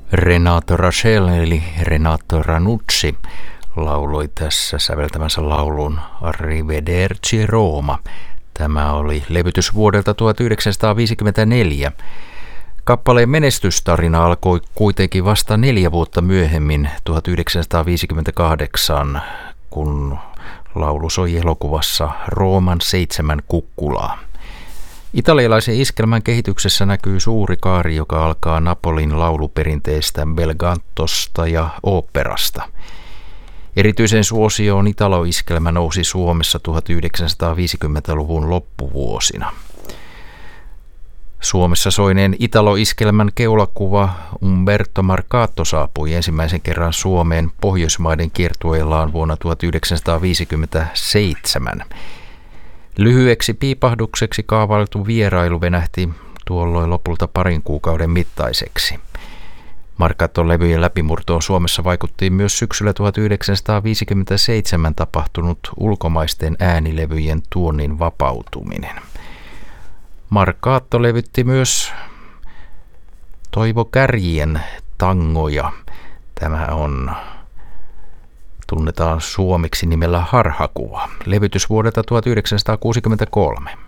Renato Rachel eli Renato Ranucci lauloi tässä säveltämänsä laulun Arrivederci Roma. Tämä oli levytys vuodelta 1954. Kappaleen menestystarina alkoi kuitenkin vasta 4 vuotta myöhemmin, 1958, kun laulu soi elokuvassa Rooman 7 kukkulaa. Italialaisen iskelmän kehityksessä näkyy suuri kaari, joka alkaa Napolin lauluperinteestä, belcantosta ja oopperasta. Erityisen suosioon italoiskelmä nousi Suomessa 1950-luvun loppuvuosina. Suomessa soineen italoiskelmän keulakuva Umberto Marcato saapui ensimmäisen kerran Suomeen Pohjoismaiden kiertueellaan vuonna 1957. Lyhyeksi piipahdukseksi kaavailtu vierailu venähti tuolloin lopulta parin kuukauden mittaiseksi. Marcaton levyjen läpimurtoon Suomessa vaikutti myös syksyllä 1957 tapahtunut ulkomaisten äänilevyjen tuonnin vapautuminen. Marcato levytti myös Toivo Kärjien tangoja. Tämä tunnetaan suomeksi nimellä Harhakuva. Levytys vuodelta 1963.